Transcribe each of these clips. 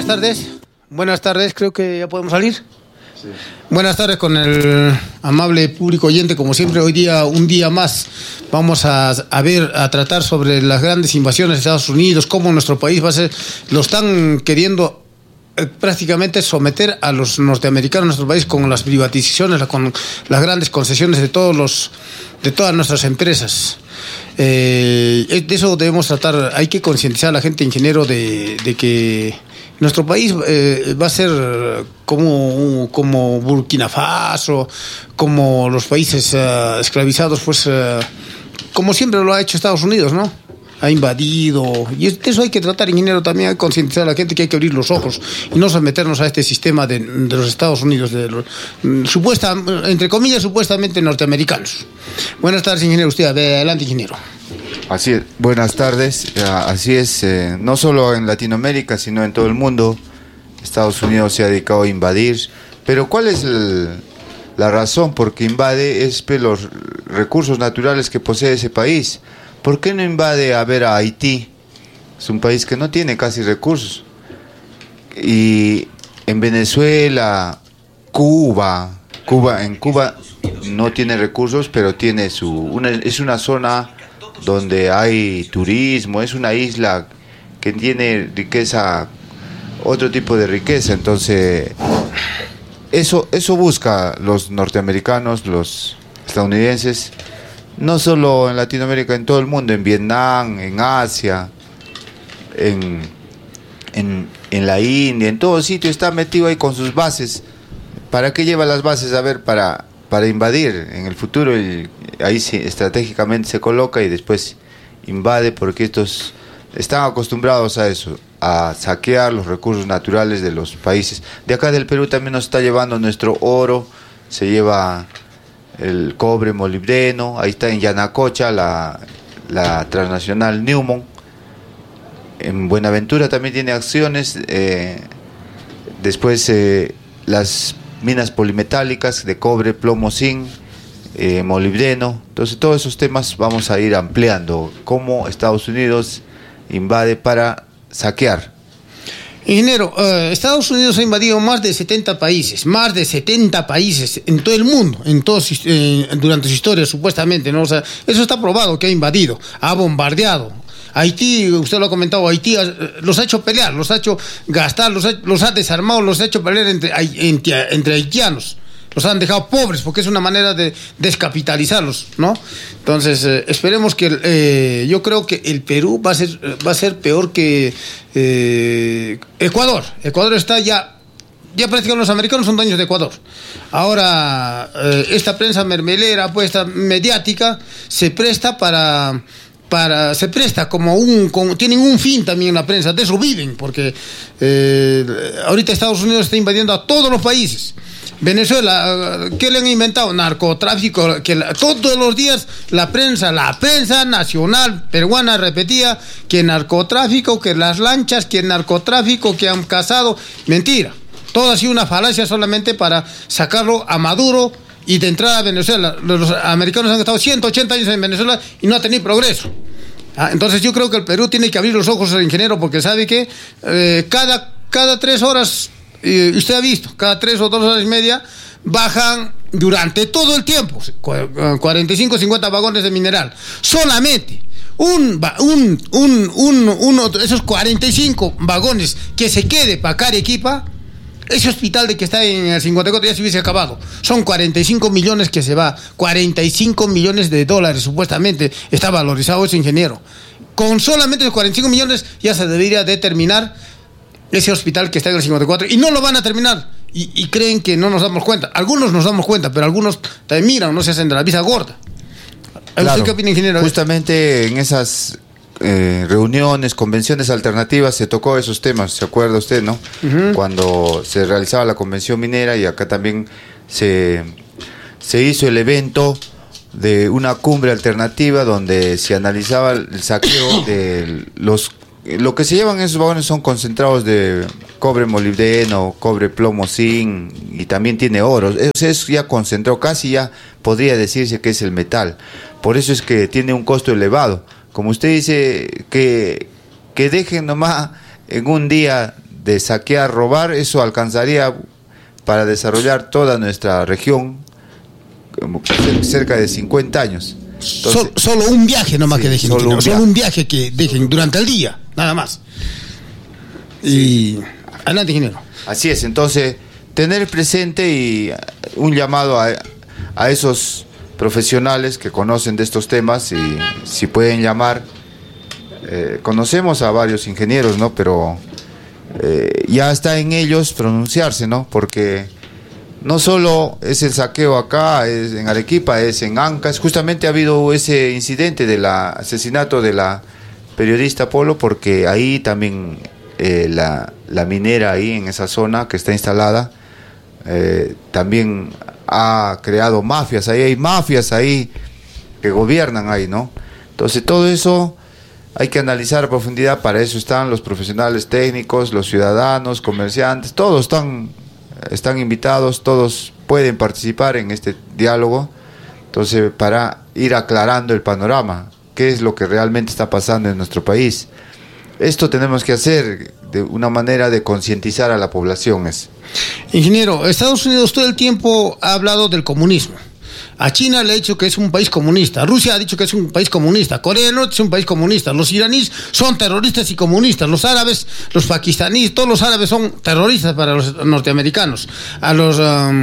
buenas tardes. Buenas tardes, creo que ya podemos salir. Sí. Buenas tardes con el amable público oyente, como siempre, hoy día, un día más, vamos a tratar sobre las grandes invasiones de Estados Unidos, cómo nuestro país va a ser, lo están queriendo prácticamente someter a los norteamericanos, nuestro país, con las privatizaciones, con las grandes concesiones de todas nuestras empresas. De eso debemos tratar. Hay que concientizar a la gente, ingeniero, de que nuestro país va a ser como Burkina Faso, como los países esclavizados, pues como siempre lo ha hecho Estados Unidos, ¿no? Ha invadido, y eso hay que tratar, ingeniero, también hay que concientizar a la gente que hay que abrir los ojos y no someternos a este sistema de los Estados Unidos, entre comillas, supuestamente norteamericanos. Buenas tardes, ingeniero, usted, adelante, ingeniero. Así es, buenas tardes, así es, no solo en Latinoamérica, sino en todo el mundo, Estados Unidos se ha dedicado a invadir, pero ¿cuál es la razón por qué invade? Es los recursos naturales que posee ese país. ¿Por qué no invade a Haití? Es un país que no tiene casi recursos. Y en Venezuela, en Cuba no tiene recursos, pero tiene es una zona donde hay turismo, es una isla que tiene riqueza, otro tipo de riqueza. Entonces, eso busca los norteamericanos, los estadounidenses, no solo en Latinoamérica, en todo el mundo, en Vietnam, en Asia, en la India, en todo sitio está metido ahí con sus bases. ¿Para qué lleva las bases? A ver, para invadir en el futuro, ahí estratégicamente se coloca y después invade, porque estos están acostumbrados a eso, a saquear los recursos naturales de los países. De acá del Perú también nos está llevando nuestro oro, se lleva el cobre, molibdeno, ahí está en Yanacocha la transnacional Newmont. En Buenaventura también tiene acciones, después las minas polimetálicas de cobre, plomo, zinc, molibdeno. Entonces todos esos temas vamos a ir ampliando, cómo Estados Unidos invade para saquear. Ingeniero, Estados Unidos ha invadido más de 70 países en todo el mundo, durante su historia, supuestamente, ¿no? O sea, eso está probado, que ha invadido, ha bombardeado. Haití, usted lo ha comentado, Haití los ha hecho pelear, los ha hecho gastar, los ha desarmado, los ha hecho pelear entre haitianos. Los han dejado pobres, porque es una manera de descapitalizarlos, ¿no? Entonces, esperemos que yo creo que el Perú va a ser peor que Ecuador. Ecuador está ya prácticamente, los americanos son dueños de Ecuador. Ahora, esta prensa mermelera, pues, esta mediática, se presta tienen un fin también la prensa, de eso viven, porque ahorita Estados Unidos está invadiendo a todos los países. Venezuela, ¿qué le han inventado? Narcotráfico, todos los días la prensa nacional peruana repetía que narcotráfico, que las lanchas, que narcotráfico, que han cazado. Mentira, todo ha sido una falacia solamente para sacarlo a Maduro y de entrada a Venezuela. Los americanos han estado 180 años en Venezuela y no ha tenido progreso. Entonces yo creo que el Perú tiene que abrir los ojos al ingeniero, porque sabe que cada 3 horas, usted ha visto, cada 3 o 2 horas y media bajan durante todo el tiempo 45, 50 vagones de mineral. Solamente uno de esos 45 vagones que se quede para Arequipa, ese hospital de que está en el 54 ya se hubiese acabado. Son 45 millones que se va, 45 millones de dólares supuestamente está valorizado ese ingeniero. Con solamente los 45 millones ya se debería de terminar ese hospital que está en el 54, y no lo van a terminar, y creen que no nos damos cuenta. Algunos nos damos cuenta, pero algunos también miran, no se hacen de la vista gorda. Claro, ¿qué opina, ingeniero? Justamente en esas reuniones, convenciones alternativas se tocó esos temas, ¿se acuerda usted, no? Uh-huh. Cuando se realizaba la convención minera, y acá también se hizo el evento de una cumbre alternativa donde se analizaba el saqueo de lo que se llevan esos vagones. Son concentrados de cobre, molibdeno, cobre, plomo, zinc, y también tiene oro. Eso ya concentrado, casi ya podría decirse que es el metal. Por eso es que tiene un costo elevado. Como usted dice, que dejen nomás en un día de saquear, robar, eso alcanzaría para desarrollar toda nuestra región como cerca de 50 años. Entonces, solo un viaje nomás, sí, que dejen, solo un viaje que dejen durante el día, nada más. Y adelante, ingeniero. Así es, entonces tener presente y un llamado a esos profesionales que conocen de estos temas, y si pueden llamar, conocemos a varios ingenieros, ¿no? Pero ya está en ellos pronunciarse, ¿no? Porque no solo es el saqueo acá, es en Arequipa, es en Ancash. Justamente ha habido ese incidente del asesinato de la periodista Polo, porque ahí también la minera ahí en esa zona que está instalada también ha creado mafias. Ahí hay mafias ahí que gobiernan ahí, ¿no? Entonces todo eso hay que analizar a profundidad. Para eso están los profesionales técnicos, los ciudadanos, comerciantes, todos están invitados, todos pueden participar en este diálogo. Entonces, para ir aclarando el panorama, qué es lo que realmente está pasando en nuestro país. Esto tenemos que hacer de una manera de concientizar a la población. Ingeniero, Estados Unidos todo el tiempo ha hablado del comunismo. A China le ha dicho que es un país comunista. Rusia ha dicho que es un país comunista. Corea del Norte es un país comunista. Los iraníes son terroristas y comunistas. Los árabes, los pakistaníes, todos los árabes son terroristas para los norteamericanos. A los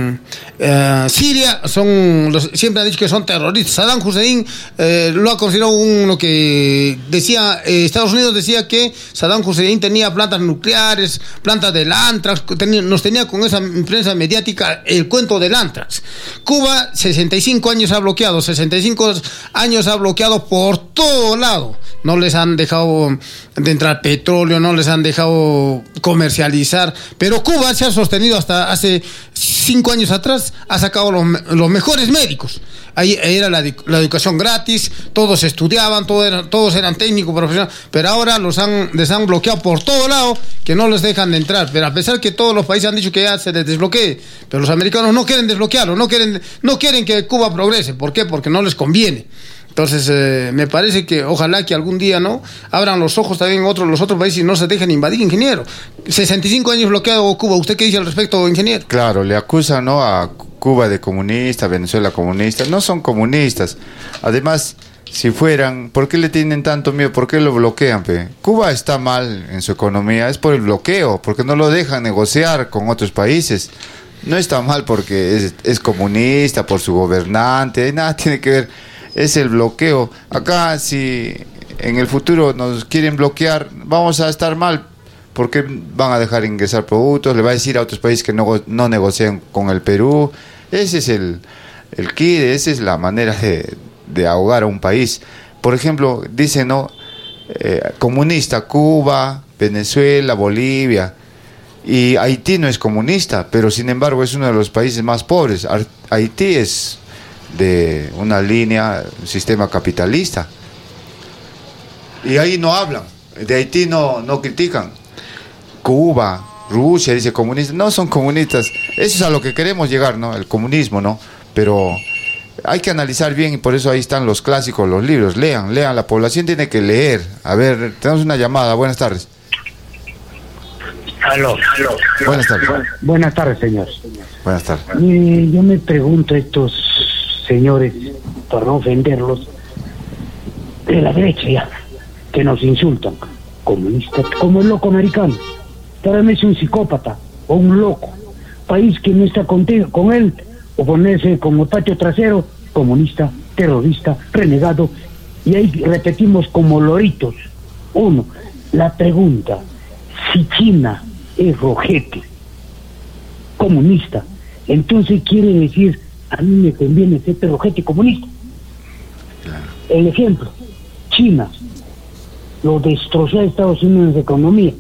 Siria siempre han dicho que son terroristas. Saddam Hussein lo ha considerado lo que decía Estados Unidos decía que Saddam Hussein tenía plantas nucleares, plantas del Antrax, nos tenía con esa prensa mediática el cuento del Antrax. Cuba 65 años ha bloqueado, 65 años ha bloqueado por todo lado. No les han dejado de entrar petróleo, no les han dejado comercializar, pero Cuba se ha sostenido hasta hace 5 años atrás, ha sacado los mejores médicos. Ahí era la educación gratis, todos estudiaban, todos eran técnicos, profesionales, pero ahora les han bloqueado por todo lado, que no les dejan de entrar. Pero a pesar que todos los países han dicho que ya se les desbloquee, pero los americanos no quieren desbloquearlo, no quieren que Cuba progrese. ¿Por qué? Porque no les conviene. Entonces, me parece que ojalá que algún día no abran los ojos también los otros países y no se dejen invadir, ingeniero. 65 años bloqueado Cuba. ¿Usted qué dice al respecto, ingeniero? Claro, le acusan, ¿no?, a Cuba de comunista, Venezuela comunista. No son comunistas. Además, si fueran, ¿por qué le tienen tanto miedo? ¿Por qué lo bloquean, pe? Cuba está mal en su economía, es por el bloqueo, porque no lo dejan negociar con otros países. No está mal porque es comunista, por su gobernante, nada tiene que ver. Es el bloqueo. Acá, si en el futuro nos quieren bloquear, vamos a estar mal, porque van a dejar ingresar productos, le va a decir a otros países que no negocian con el Perú. Ese es el kit, esa es la manera de ahogar a un país. Por ejemplo, dicen, ¿no?, comunista Cuba, Venezuela, Bolivia, y Haití no es comunista, pero sin embargo es uno de los países más pobres. Haití es de una línea, un sistema capitalista, y ahí no hablan, de Haití no critican. Cuba, Rusia, dice comunista, no son comunistas. Eso es a lo que queremos llegar, ¿no?, el comunismo, ¿no? Pero hay que analizar bien, y por eso ahí están los clásicos, los libros. Lean, la población tiene que leer. A ver, tenemos una llamada. Buenas tardes. Aló. Buenas tardes. Buenas tardes, señor. Buenas tardes. Yo me pregunto, estos señores, por no ofenderlos, de la derecha ya, que nos insultan, comunistas, como el loco americano. Para mí es un psicópata o un loco. País que no está contigo, con él, o ponerse como patio trasero, comunista, terrorista, renegado, y ahí repetimos como loritos. Uno, la pregunta, si China es rojete, comunista, entonces quiere decir, a mí me conviene ser rojete comunista. El ejemplo, China lo destrozó a Estados Unidos en economía,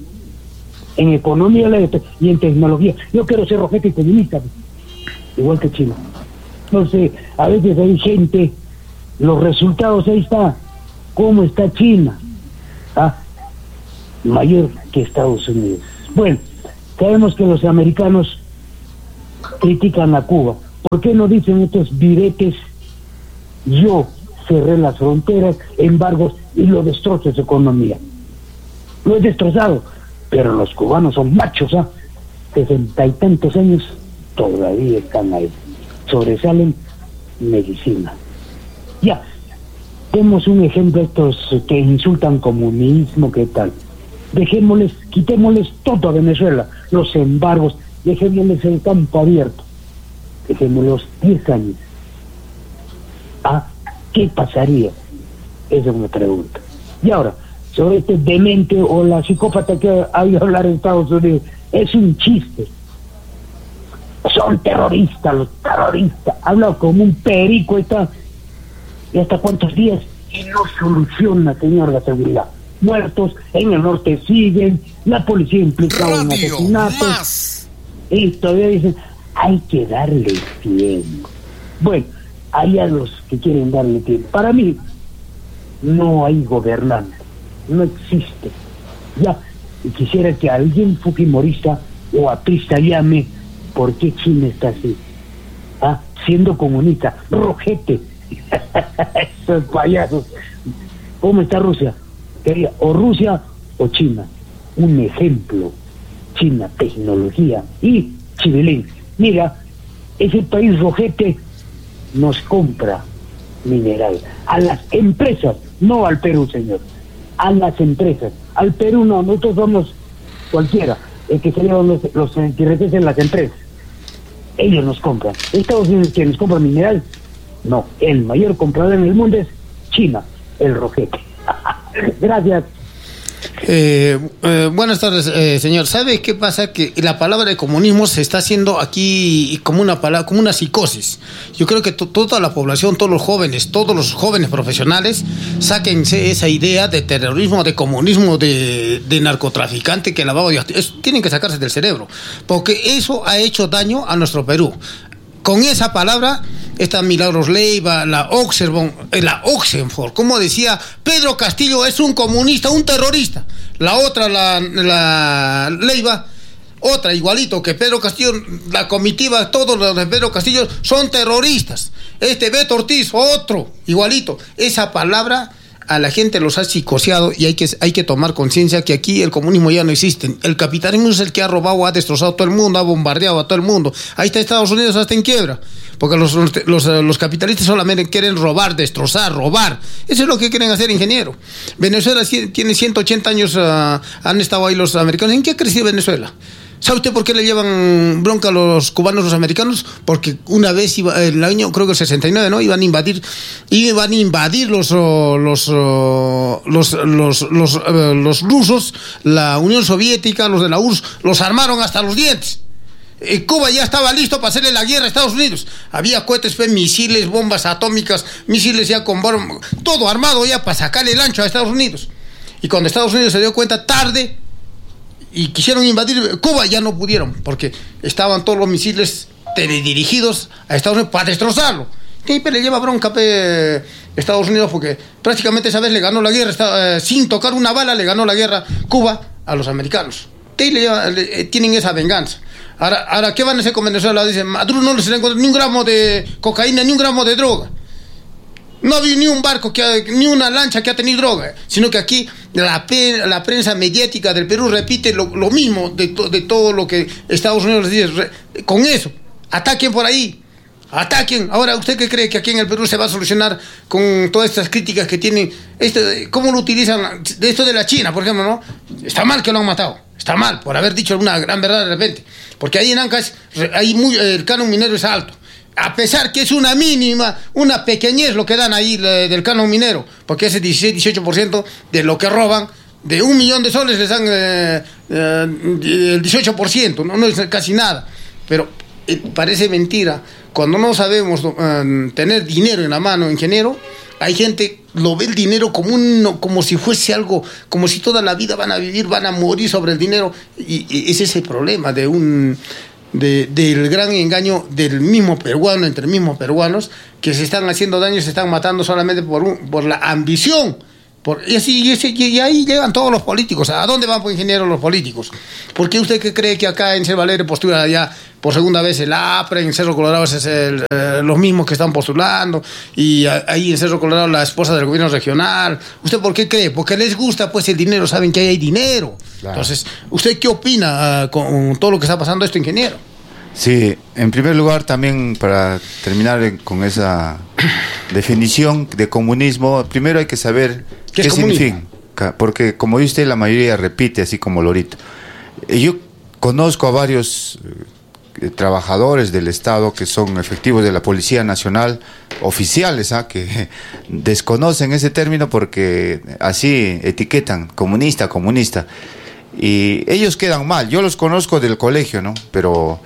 y en tecnología. Yo quiero ser rojete comunista, igual que China. Entonces, a veces hay gente, los resultados ahí está, cómo está China, mayor que Estados Unidos. Bueno, sabemos que los americanos critican a Cuba. ¿Por qué no dicen estos diretes? Yo cerré las fronteras, embargos, y lo destrozo su economía. Lo he destrozado. pero los cubanos son machos, 60 y tantos años todavía están ahí, sobresalen medicina. Ya, demos un ejemplo a estos que insultan comunismo, ¿qué tal? Quitémosles todo a Venezuela, los embargos, dejémosles el campo abierto, dejémoslos 10 años. ¿Qué pasaría? Esa es una pregunta. Y ahora, sobre este demente o la psicópata que hay a hablar en Estados Unidos, es un chiste. Son terroristas, los terroristas. Habla como un perico, ¿y hasta cuántos días? Y no soluciona, señor, la seguridad. Muertos, en el norte siguen, la policía implicada en asesinatos. Y todavía dicen, hay que darle tiempo. Bueno, hay a los que quieren darle tiempo. Para mí, no hay gobernante, no existe. Ya, y quisiera que alguien fujimorista o aprista llame, ¿por qué China está así? Siendo comunista, rojete. Esos payasos. ¿Cómo está Rusia? Quería o Rusia o China. Un ejemplo. China, tecnología y Chivilín. Mira, ese país rojete nos compra mineral a las empresas, no al Perú, señor, a las empresas. Al Perú no, nosotros somos cualquiera, el que se llevan los que regresen las empresas. Ellos nos compran. Estados Unidos, que nos compra mineral, no, el mayor comprador en el mundo es China, el rojete. Gracias. Buenas tardes, señor. ¿Sabe qué pasa? Que la palabra de comunismo se está haciendo aquí como una palabra, como una psicosis. Yo creo que toda la población, todos los jóvenes profesionales, sáquense esa idea de terrorismo, de comunismo, de narcotraficante, que lavado de activos. Tienen que sacarse del cerebro, porque eso ha hecho daño a nuestro Perú. Con esa palabra, esta Milagros Leiva, la Oxenford, como decía Pedro Castillo, es un comunista, un terrorista. La otra, la Leiva, otra igualito que Pedro Castillo, la comitiva, todos los de Pedro Castillo son terroristas. Beto Ortiz, otro igualito. Esa palabra a la gente los ha psicoseado y hay que tomar conciencia que aquí el comunismo ya no existe. El capitalismo es el que ha robado, ha destrozado a todo el mundo, ha bombardeado a todo el mundo. Ahí está Estados Unidos hasta en quiebra, porque los capitalistas solamente quieren robar, destrozar, robar. Eso es lo que quieren hacer, ingeniero. Venezuela tiene 180 años, han estado ahí los americanos. ¿En qué ha crecido Venezuela? ¿Sabe usted por qué le llevan bronca a los cubanos, los americanos? Porque una vez, el año, creo que el 69, ¿no? Iban a invadir los rusos, la Unión Soviética, los de la URSS, los armaron hasta los dientes. Cuba ya estaba listo para hacerle la guerra a Estados Unidos. Había cohetes, misiles, bombas atómicas, misiles ya con todo armado ya para sacarle el ancho a Estados Unidos. Y cuando Estados Unidos se dio cuenta tarde y quisieron invadir Cuba, ya no pudieron, porque estaban todos los misiles teledirigidos a Estados Unidos para destrozarlo. Y le lleva bronca Estados Unidos, porque prácticamente esa vez le ganó la guerra, sin tocar una bala, le ganó la guerra Cuba a los americanos. Tienen esa venganza. Ahora, ¿qué van a hacer con Venezuela? Dicen, Maduro no les encontró ni un gramo de cocaína, ni un gramo de droga. No ha habido ni un barco, ni una lancha que ha tenido droga, sino que aquí la prensa mediática del Perú repite lo mismo de todo lo que Estados Unidos les dice. Con eso, ataquen por ahí, ataquen. Ahora, ¿usted qué cree que aquí en el Perú se va a solucionar con todas estas críticas que tienen? ¿Cómo lo utilizan? De esto de la China, por ejemplo, ¿no? Está mal que lo han matado, está mal por haber dicho una gran verdad de repente, porque ahí en Ancash el canon minero es alto. A pesar que es una mínima, una pequeñez lo que dan ahí del canon minero, porque ese 16-18% de lo que roban, de 1 millón de soles les dan el 18%, no es casi nada. Pero parece mentira. Cuando no sabemos tener dinero en la mano, ingeniero, hay gente lo ve el dinero como si fuese algo, como si toda la vida van a vivir, van a morir sobre el dinero, y ese es el problema del gran engaño del mismo peruano, entre mismos peruanos, que se están haciendo daño, se están matando solamente por la ambición. Y ahí llegan todos los políticos. ¿A dónde van, por ingeniero, los políticos? ¿Por qué usted cree que acá en Cerro Alegre postula ya por segunda vez el APRE, en Cerro Colorado es los mismos que están postulando, y ahí en Cerro Colorado la esposa del gobierno regional? ¿Usted por qué cree? Porque les gusta pues el dinero, saben que ahí hay dinero. Claro. Entonces, ¿usted qué opina con todo lo que está pasando esto, ingeniero? Sí, en primer lugar también para terminar con esa definición de comunismo, primero hay que saber qué significa, porque como dice la mayoría repite así como lorito. Yo conozco a varios trabajadores del Estado que son efectivos de la Policía Nacional, oficiales, que desconocen ese término porque así etiquetan comunista, y ellos quedan mal. Yo los conozco del colegio, ¿no? Pero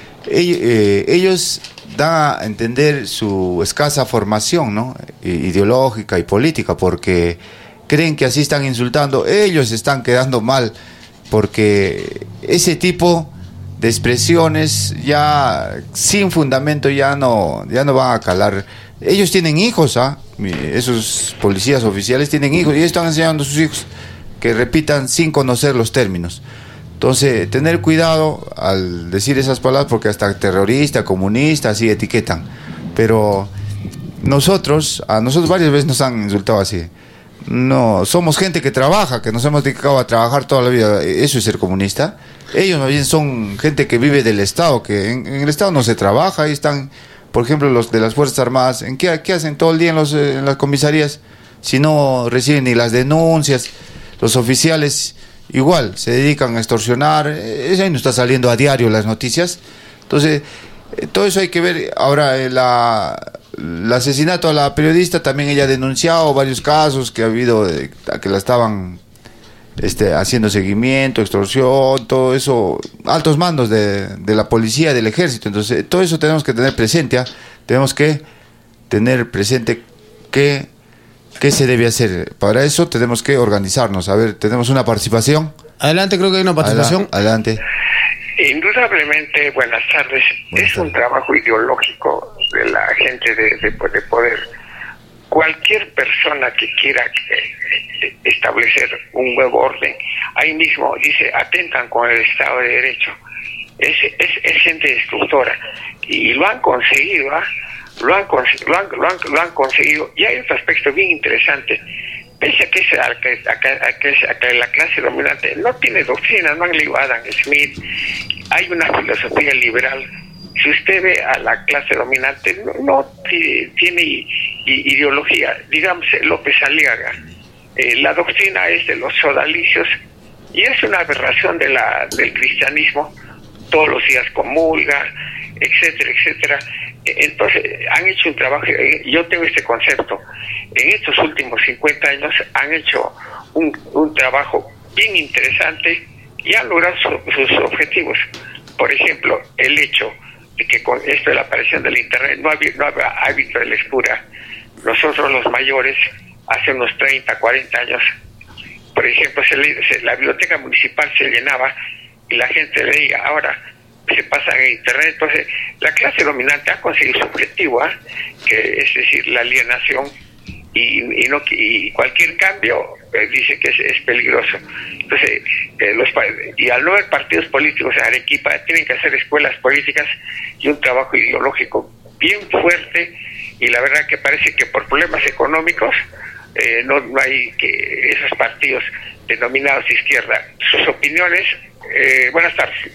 ellos dan a entender su escasa formación, ¿no? Ideológica y política, porque creen que así están insultando. Ellos están quedando mal porque ese tipo de expresiones ya sin fundamento ya no van a calar. Ellos tienen hijos, esos policías oficiales tienen hijos y están enseñando a sus hijos que repitan sin conocer los términos. Entonces, tener cuidado al decir esas palabras, porque hasta terrorista, comunista, así etiquetan. Pero a nosotros varias veces nos han insultado así. No, somos gente que trabaja, que nos hemos dedicado a trabajar toda la vida. ¿Eso es ser comunista? Ellos más bien son gente que vive del Estado, que en el Estado no se trabaja. Ahí están, por ejemplo, los de las Fuerzas Armadas. ¿En qué hacen todo el día en las comisarías? Si no reciben ni las denuncias. Los oficiales igual se dedican a extorsionar. Eso ahí nos está saliendo a diario las noticias. Entonces, todo eso hay que ver. Ahora, el asesinato a la periodista, también ella ha denunciado varios casos que ha habido, que la estaban haciendo seguimiento, extorsión, todo eso, altos mandos de la policía, del ejército. Entonces, todo eso tenemos que tener presente, tenemos que tener presente qué se debe hacer. Para eso tenemos que organizarnos. A ver, tenemos una participación. Adelante, creo que hay una participación. Adelante. Indudablemente, buenas tardes. Es un trabajo ideológico de la gente de poder. Cualquier persona que quiera establecer un nuevo orden, ahí mismo dice, atentan con el Estado de Derecho. Es gente destructora. Y lo han conseguido, lo han conseguido. Y hay otro aspecto bien interesante. Pese a que la clase dominante no tiene doctrina, no han leído a Adam Smith, hay una filosofía liberal. Si usted ve a la clase dominante, no tiene ideología. Digamos, López Aliaga, la doctrina es de los sodalicios y es una aberración del cristianismo. Todos los días comulga, etcétera, etcétera. Entonces, han hecho un trabajo, yo tengo este concepto, en estos últimos 50 años han hecho un trabajo bien interesante y han logrado sus objetivos. Por ejemplo, el hecho de que con esto de la aparición del Internet no había hábito de lectura. Nosotros los mayores, hace unos 30, 40 años, por ejemplo, la biblioteca municipal se llenaba y la gente leía. Ahora se pasa en Internet. Entonces, la clase dominante ha conseguido su objetivo, que es decir, la alienación, y cualquier cambio dice que es peligroso. Entonces, y al no haber partidos políticos en Arequipa, tienen que hacer escuelas políticas y un trabajo ideológico bien fuerte, y la verdad que parece que por problemas económicos no hay que esos partidos denominados de izquierda. Sus opiniones. Buenas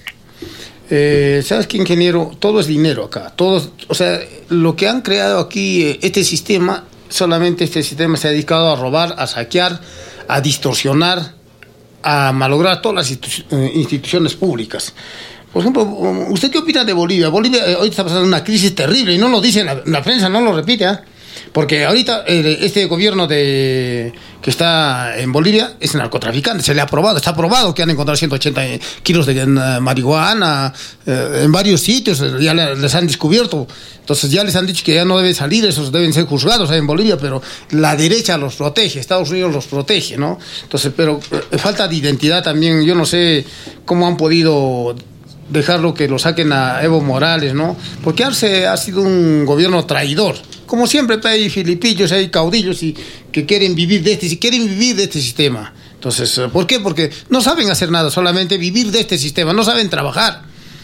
tardes. ¿Sabes qué, ingeniero? Todo es dinero acá. O sea, lo que han creado aquí, este sistema, solamente este sistema se ha dedicado a robar, a saquear, a distorsionar, a malograr todas las instituciones públicas. Por ejemplo, ¿usted qué opina de Bolivia? Bolivia hoy está pasando una crisis terrible y no lo dice la prensa, no lo repite, porque ahorita este gobierno que está en Bolivia es narcotraficante, está aprobado que han encontrado 180 kilos de marihuana en varios sitios, ya les han descubierto. Entonces ya les han dicho que ya no deben salir, esos deben ser juzgados en Bolivia, pero la derecha los protege, Estados Unidos los protege, ¿no? Entonces, pero falta de identidad también. Yo no sé cómo han podido dejarlo que lo saquen a Evo Morales, ¿no? Porque Arce ha sido un gobierno traidor. Como siempre hay filipillos, hay caudillos que quieren vivir de este sistema. Entonces, ¿por qué? Porque no saben hacer nada, solamente vivir de este sistema, no saben trabajar.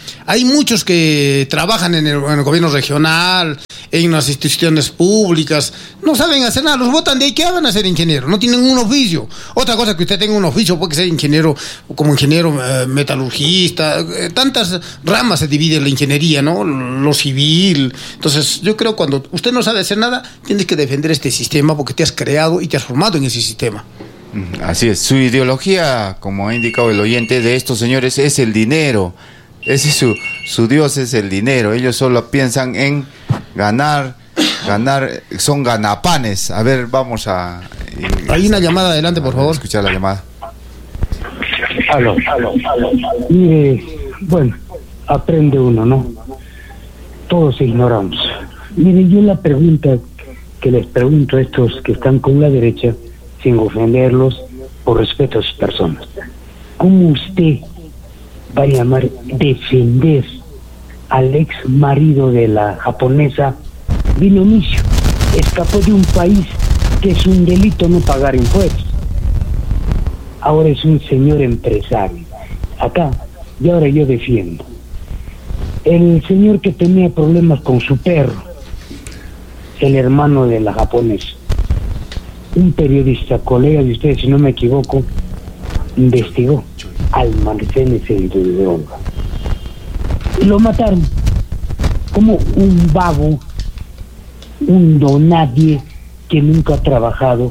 Hay muchos que trabajan en el gobierno regional, en las instituciones públicas, no saben hacer nada, los votan de ahí, ¿qué van a ser ingeniero? No tienen un oficio. Otra cosa que usted tenga un oficio, puede ser ingeniero, como ingeniero metalurgista, tantas ramas se divide la ingeniería, ¿no? Lo civil. Entonces, yo creo que cuando usted no sabe hacer nada, tienes que defender este sistema porque te has creado y te has formado en ese sistema. Así es, su ideología, como ha indicado el oyente, de estos señores es el dinero. Ese es su Dios, es el dinero. Ellos solo piensan en ganar, son ganapanes. A ver, vamos a... Hay una llamada, adelante, por favor. Escuchar la llamada. Aló. Mire, bueno, aprende uno, ¿no? Todos ignoramos. Mire, yo la pregunta que les pregunto a estos que están con la derecha, sin ofenderlos, por respeto a sus personas. ¿Cómo usted va a llamar defender al ex marido de la japonesa Vinomicio? Escapó de un país que es un delito no pagar impuestos. Ahora es un señor empresario. Acá, y ahora yo defiendo. El señor que tenía problemas con su perro, el hermano de la japonesa. Un periodista, colega de ustedes, si no me equivoco, investigó al Marcelo Centurión. Y lo mataron como un vago, un donadie que nunca ha trabajado.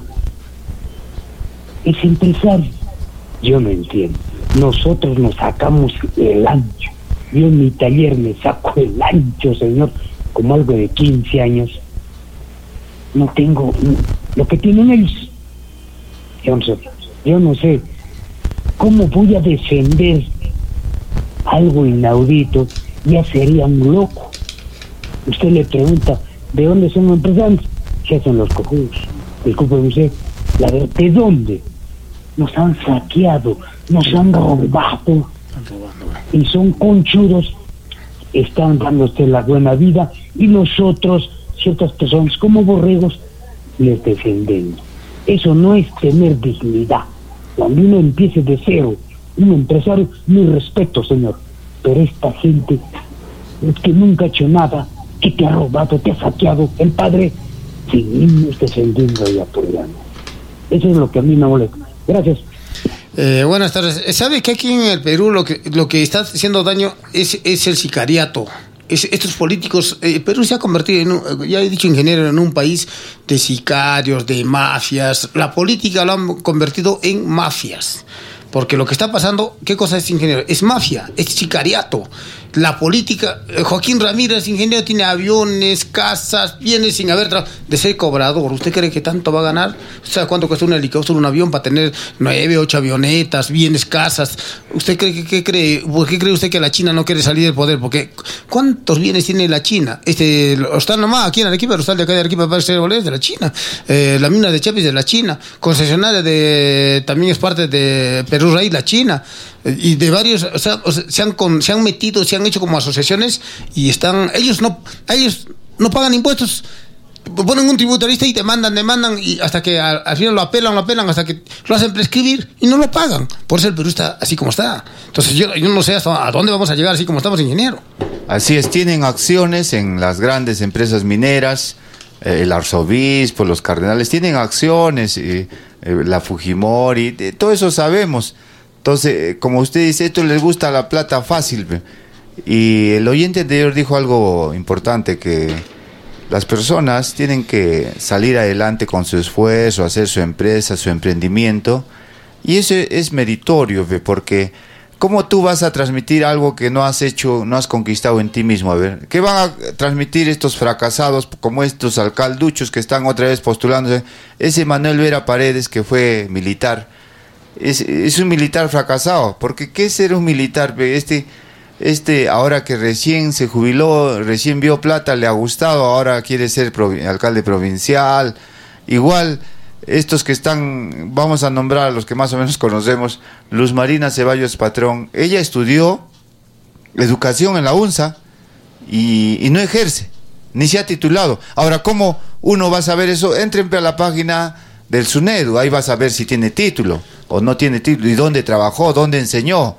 Es empresario. Yo no entiendo. Nosotros nos sacamos el ancho. Yo en mi taller me saco el ancho, señor, como algo de 15 años. No tengo lo que tienen ellos. Yo no sé cómo voy a defender algo inaudito. Ya sería un loco. Usted le pregunta, ¿de dónde son los empresarios? ¿Qué hacen los cojudos? Discúlpeme usted, ¿de dónde? Nos han saqueado, nos han robado. Y son conchudos, están dándose la buena vida, y nosotros, ciertas personas como borregos, les defendemos. Eso no es tener dignidad. Cuando uno empiece de cero, un empresario, mi respeto, señor, pero esta gente que nunca ha hecho nada, que te ha robado, te ha saqueado, el padre, seguimos defendiendo y apoyando. Eso es lo que a mí me molesta. Gracias. Buenas tardes. ¿Sabe que aquí en el Perú lo que está haciendo daño es el sicariato? Estos políticos, Perú se ha convertido ya he dicho, ingeniero, en un país de sicarios, de mafias. La política lo han convertido en mafias. Porque lo que está pasando, ¿qué cosa es ingeniero? Es mafia, es sicariato. La política, Joaquín Ramírez, ingeniero, tiene aviones, casas, bienes sin haber de ser cobrador. ¿Usted cree que tanto va a ganar? ¿Sabe cuánto cuesta un helicóptero, un avión para tener 9, 8 avionetas, bienes, casas? ¿Usted cree usted que la China no quiere salir del poder? Porque ¿cuántos bienes tiene la China? Están nomás aquí en Arequipa, el hostal de acá de Arequipa para ser de la China. La mina de Chapis de la China. Concesionaria también es parte de Perú Raíz, la China. Y de varios, o sea, se han metido, se han hecho como asociaciones y ellos no pagan impuestos, ponen un tributarista y demandan y hasta que al final lo apelan hasta que lo hacen prescribir y no lo pagan. Por eso el Perú está así como está. Entonces yo no sé hasta a dónde vamos a llegar así como estamos, ingeniero. Así es, tienen acciones en las grandes empresas mineras, el arzobispo, los cardenales, tienen acciones, la Fujimori, todo eso sabemos. Entonces, como usted dice, esto les gusta la plata fácil. Y el oyente anterior dijo algo importante, que las personas tienen que salir adelante con su esfuerzo, hacer su empresa, su emprendimiento. Y eso es meritorio, porque ¿cómo tú vas a transmitir algo que no has hecho, no has conquistado en ti mismo? A ver, ¿qué van a transmitir estos fracasados como estos alcalduchos que están otra vez postulándose? Ese Manuel Vera Paredes, que fue militar, es un militar fracasado, porque ¿qué es ser un militar? Ahora que recién se jubiló, recién vio plata, le ha gustado, ahora quiere ser alcalde provincial. Igual, estos que están, vamos a nombrar a los que más o menos conocemos, Luz Marina Ceballos Patrón, ella estudió educación en la UNSA y no ejerce, ni se ha titulado. Ahora, ¿cómo uno va a saber eso? Entren a la página del SUNEDU, ahí vas a ver si tiene título o no tiene título, y dónde trabajó, dónde enseñó.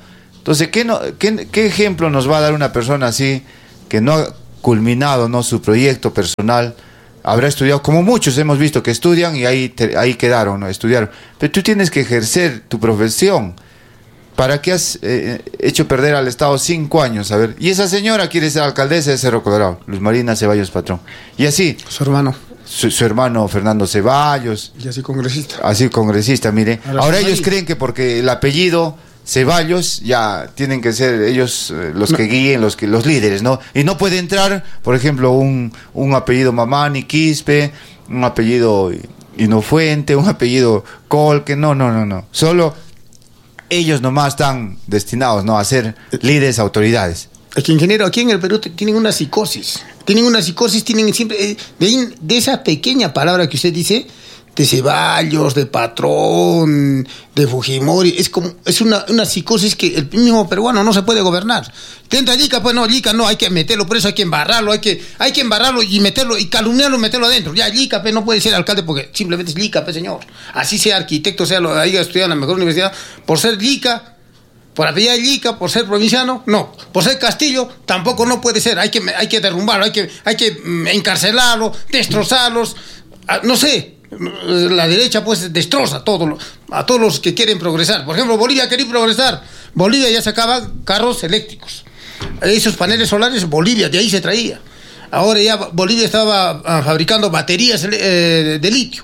Entonces, ¿qué ejemplo nos va a dar una persona así que no ha culminado, ¿no?, su proyecto personal? Habrá estudiado, como muchos hemos visto que estudian y ahí quedaron, ¿no? Estudiaron. Pero tú tienes que ejercer tu profesión. ¿Para qué has hecho perder al Estado 5 años? A ver, y esa señora quiere ser alcaldesa de Cerro Colorado, Luz Marina Ceballos Patrón. Y así. Su hermano. Su hermano Fernando Ceballos. Y así congresista. Así congresista, mire. Ahora ellos creen que porque el apellido Ceballos ya tienen que ser ellos los que guíen, los líderes, ¿no? Y no puede entrar, por ejemplo, un apellido Mamani, Quispe, un apellido Inofuente, un apellido Colque, no. Solo ellos nomás están destinados, ¿no?, a ser líderes, autoridades. Es que, ingeniero, aquí en el Perú tienen una psicosis. Tienen siempre, de esa pequeña palabra que usted dice, de Ceballos, de Patrón, de Fujimori, es una psicosis que el mismo peruano no se puede gobernar. Tenta Lica, pues no, Lica no, hay que meterlo, por eso hay que embarrarlo, hay que embarrarlo y meterlo, y calumniarlo y meterlo adentro. Ya, Lica, pues no puede ser alcalde porque simplemente es Lica, pues señor. Así sea arquitecto, haya estudiado en la mejor universidad, por ser Lica, por apellido Lica, por ser provinciano, no. Por ser Castillo, tampoco no puede ser. Hay que derrumbarlo, hay que encarcelarlo, destrozarlos, no sé. La derecha pues destroza a todos los que quieren progresar. Por ejemplo, Bolivia quería progresar. Bolivia ya sacaba carros eléctricos. Esos paneles solares, Bolivia, de ahí se traía. Ahora ya Bolivia estaba fabricando baterías de litio.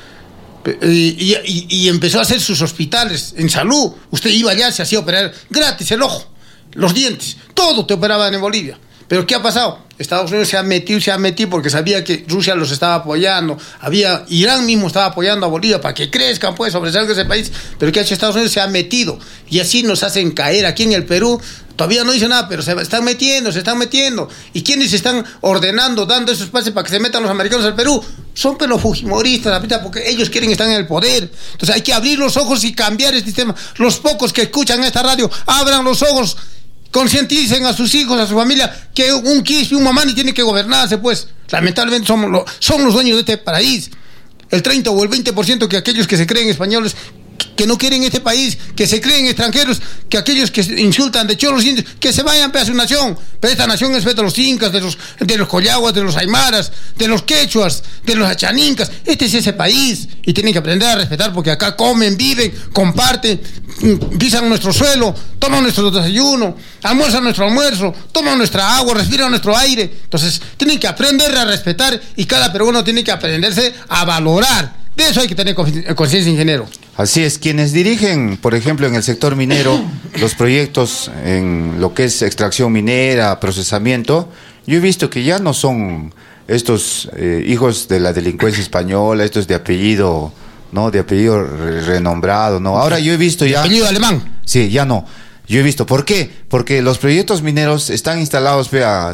Y empezó a hacer sus hospitales en salud. Usted iba allá, se hacía operar gratis el ojo, los dientes, todo te operaban en Bolivia. Pero ¿qué ha pasado? Estados Unidos se ha metido porque sabía que Rusia los estaba apoyando. Irán mismo estaba apoyando a Bolivia para que crezcan, pues, sobresalga ese país. Pero ¿qué ha hecho Estados Unidos? Se ha metido. Y así nos hacen caer. Aquí en el Perú todavía no dice nada, pero se están metiendo. ¿Y quiénes están ordenando, dando esos espacios para que se metan los americanos al Perú? Son los fujimoristas, porque ellos quieren estar en el poder. Entonces hay que abrir los ojos y cambiar el sistema. Los pocos que escuchan esta radio, abran los ojos. Concienticen a sus hijos, a su familia, que un Quispe, un Mamani tiene que gobernarse, pues. Lamentablemente somos los dueños de este país. El 30 o el 20% que aquellos que se creen españoles, que no quieren este país, que se creen extranjeros, que aquellos que insultan de cholos indios, que se vayan a su nación. Pero esta nación es de los incas, de los collaguas, de los aymaras, de los quechuas, de los achaninkas. Este es ese país y tienen que aprender a respetar porque acá comen, viven, comparten, pisan nuestro suelo, toman nuestro desayuno, almuerzan nuestro almuerzo, toman nuestra agua, respiran nuestro aire. Entonces tienen que aprender a respetar y cada peruano tiene que aprenderse a valorar. De eso hay que tener conciencia, ingeniero. Así es, quienes dirigen, por ejemplo, en el sector minero, los proyectos en lo que es extracción minera, procesamiento, yo he visto que ya no son estos hijos de la delincuencia española, estos de apellido, ¿no? De apellido renombrado, ¿no? Ahora yo he visto ya... ¿Apellido alemán? Sí, ya no. Yo he visto, ¿por qué? Porque los proyectos mineros están instalados a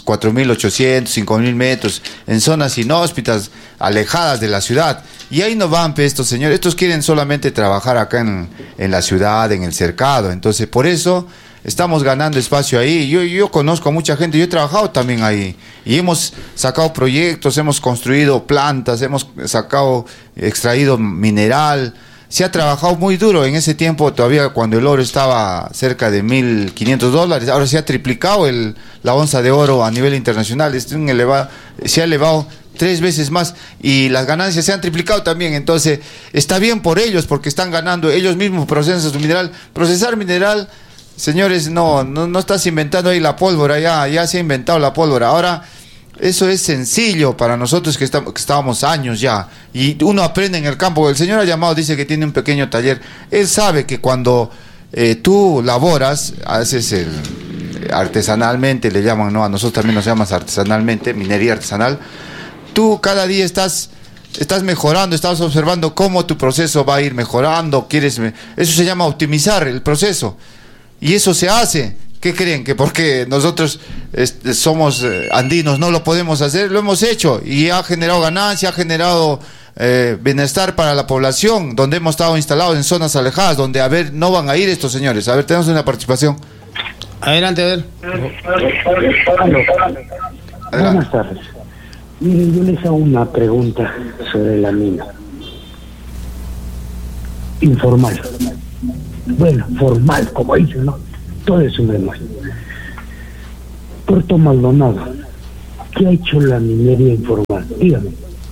4.800, 5.000 metros, en zonas inhóspitas, alejadas de la ciudad. Y ahí no van, estos señores. Estos quieren solamente trabajar acá en la ciudad, en el cercado. Entonces, por eso estamos ganando espacio ahí. Yo conozco a mucha gente, yo he trabajado también ahí. Y hemos sacado proyectos, hemos construido plantas, hemos extraído mineral. Se ha trabajado muy duro en ese tiempo, todavía cuando el oro estaba cerca de $1,500, ahora se ha triplicado la onza de oro a nivel internacional, se ha elevado 3 veces más y las ganancias se han triplicado también. Entonces está bien por ellos porque están ganando, ellos mismos procesan su mineral. Procesar mineral, señores, no estás inventando ahí la pólvora, ya se ha inventado la pólvora. Ahora eso es sencillo para nosotros que estábamos años ya y uno aprende en el campo. El señor ha llamado, dice que tiene un pequeño taller. Él sabe que cuando tú laboras, haces artesanalmente, le llaman, ¿no? A nosotros también nos llamas artesanalmente, minería artesanal. Tú cada día estás mejorando, estás observando cómo tu proceso va a ir mejorando. Eso se llama optimizar el proceso y eso se hace. ¿Qué creen? ¿Que porque nosotros somos andinos no lo podemos hacer? Lo hemos hecho y ha generado ganancia, ha generado bienestar para la población, donde hemos estado instalados en zonas alejadas, donde, no van a ir estos señores. A ver, tenemos una participación. Adelante, a ver. Buenas tardes. Miren, yo les hago una pregunta sobre la mina. Informal. Bueno, formal, como dicen, ¿no? todo eso me imagino. Puerto Maldonado, ¿qué ha hecho la minería informal? Dígame.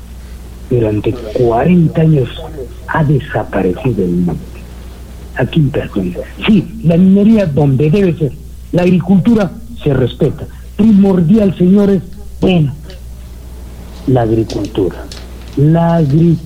Durante 40 años ha desaparecido el monte. ¿A quién perjudica? Sí, la minería donde debe ser. La agricultura se respeta. Primordial, señores, bueno, la agricultura. La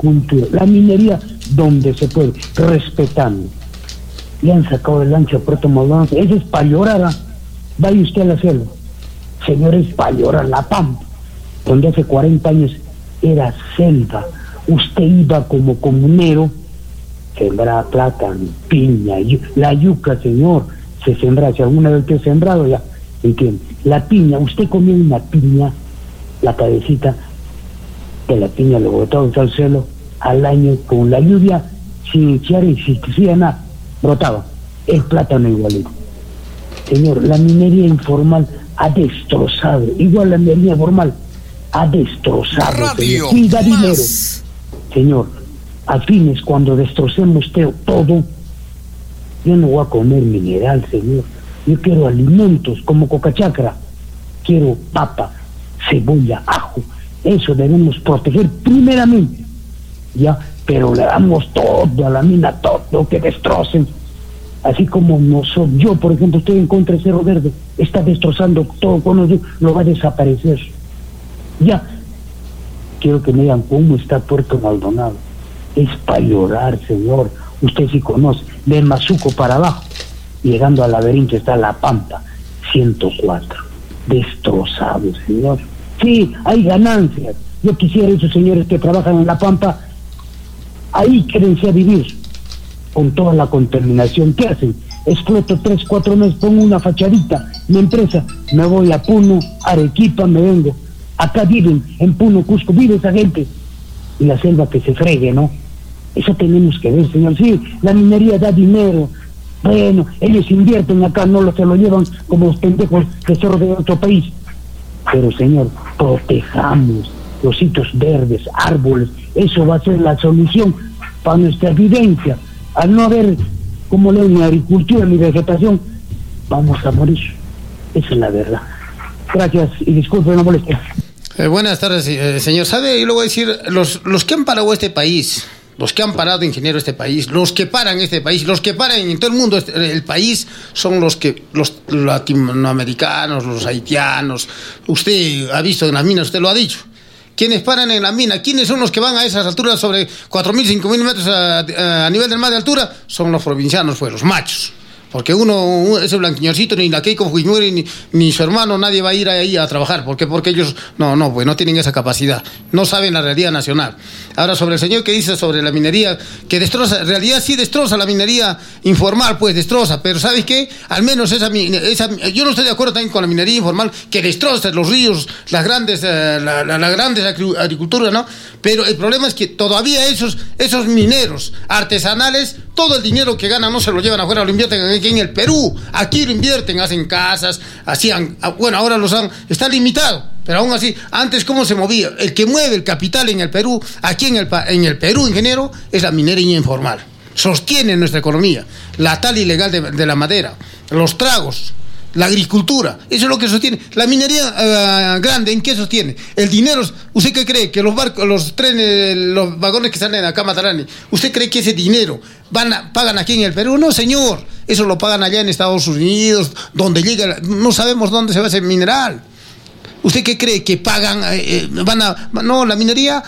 minería donde se puede, respetando. Le han sacado el ancho a Puerto Maldonado. Ese es para llorar. Vaya usted a la selva. Señores, para llorar, La Pampa, donde hace 40 años era selva. Usted iba como comunero, sembraba plátano, piña, la yuca, señor, se sembraba. Si alguna vez te he sembrado, ya, ¿entiende? La piña, usted comía una piña, la cabecita de la piña lo botaba al suelo, al año con la lluvia, sin echar insecticida, nada, brotaba. El plátano igualito. Señor, la minería informal ha destrozado, igual la minería formal, ha destrozado, señor. Sí, da dinero. Señor, a fines, cuando destrocemos todo, yo no voy a comer mineral, señor. Yo quiero alimentos como Cocachacra, quiero papa, cebolla, ajo. Eso debemos proteger primeramente, ya, pero le damos todo a la mina, todo que destrocen. Así como yo, por ejemplo, estoy en contra de Cerro Verde, está destrozando todo, cuando lo va a desaparecer. Ya, quiero que me digan cómo está Puerto Maldonado. Es para llorar, señor. Usted sí conoce, de Mazuco para abajo, llegando al laberinto está La Pampa, 104, destrozado, señor. Sí, hay ganancias. Yo quisiera esos señores que trabajan en La Pampa, ahí quédense a vivir, con toda la contaminación. ¿Qué hacen? Exploto 3-4 meses, pongo una fachadita, mi empresa, me voy a Puno, Arequipa, me vengo. Acá viven, en Puno, Cusco, vive esa gente. Y la selva que se fregue, ¿no? Eso tenemos que ver, señor. Sí, la minería da dinero. Bueno, ellos invierten acá, no se lo llevan como los pendejos que son de otro país. Pero, señor, protejamos los sitios verdes, árboles. Eso va a ser la solución para nuestra vivencia. Al no haber, como leo, ni agricultura ni vegetación, vamos a morir. Esa es la verdad. Gracias y disculpe la molestia. Buenas tardes, señor. ¿Sabe? Y luego decir, los que han parado este país, los que han parado, ingeniero, este país, los que paran este país, los que paran en todo el mundo el país, son los latinoamericanos, los haitianos. Usted ha visto en las minas, usted lo ha dicho. ¿Quiénes paran en la mina? ¿Quiénes son los que van a esas alturas sobre 4.000, 5.000 metros a nivel del mar de altura? Son los provincianos, pues, los machos. Porque ese blanquiñorcito, ni la Keiko Fujimori, ni su hermano, nadie va a ir ahí a trabajar. ¿Por qué? Porque ellos pues no tienen esa capacidad. No saben la realidad nacional. Ahora, sobre el señor que dice sobre la minería, que destroza, en realidad sí destroza la minería informal, pues destroza. Pero ¿sabes qué? Al menos yo no estoy de acuerdo también con la minería informal, que destroza los ríos, las grandes agricultura, ¿no? Pero el problema es que todavía esos mineros artesanales, todo el dinero que ganan no se lo llevan afuera, lo invierten aquí en el Perú. Aquí lo invierten, hacen casas, ahora está limitado, pero aún así, antes ¿cómo se movía? El que mueve el capital en el Perú, aquí en el Perú, ingeniero, es la minería informal. Sostiene nuestra economía, la tala ilegal de la madera, los tragos, la agricultura, eso es lo que sostiene. La minería grande, ¿en qué sostiene? El dinero. ¿Usted qué cree? Que los barcos, los trenes, los vagones que salen acá a Matarani, ¿usted cree que ese dinero pagan aquí en el Perú? No, señor, eso lo pagan allá en Estados Unidos, donde llega, no sabemos dónde se va ese mineral. ¿Usted qué cree? ¿Que pagan? No, la minería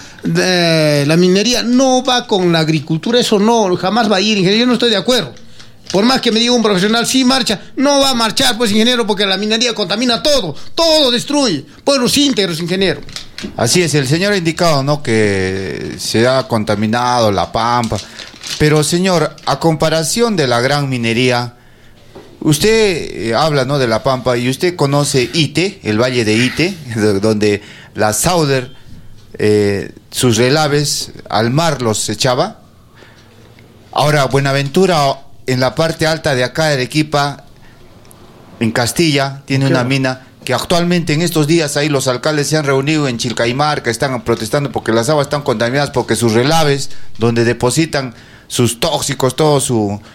no va con la agricultura, eso no, jamás va a ir, ingeniero, yo no estoy de acuerdo. Por más que me diga un profesional, sí marcha, no va a marchar, pues, ingeniero, porque la minería contamina todo destruye, pueblos íntegros, ingeniero. Así es, el señor ha indicado, ¿no?, que se ha contaminado La Pampa, pero, señor, a comparación de la gran minería, usted habla, ¿no?, de La Pampa, y usted conoce Ite, el valle de Ite, donde la Sauder, sus relaves al mar los echaba. Ahora, Buenaventura, en la parte alta de acá de Arequipa, en Castilla, tiene una mina que actualmente en estos días ahí los alcaldes se han reunido en Chilcaimar, que están protestando porque las aguas están contaminadas, porque sus relaves, donde depositan sus tóxicos, todos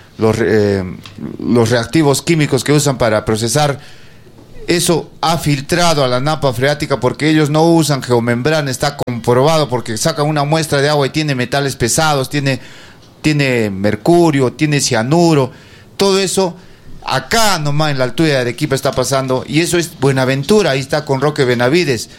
los reactivos químicos que usan para procesar. Eso ha filtrado a la napa freática porque ellos no usan geomembrana, está comprobado, porque sacan una muestra de agua y tiene metales pesados, tiene mercurio, tiene cianuro, todo eso acá nomás en la altura de Arequipa está pasando, y eso es Buenaventura, ahí está con Roque Benavides.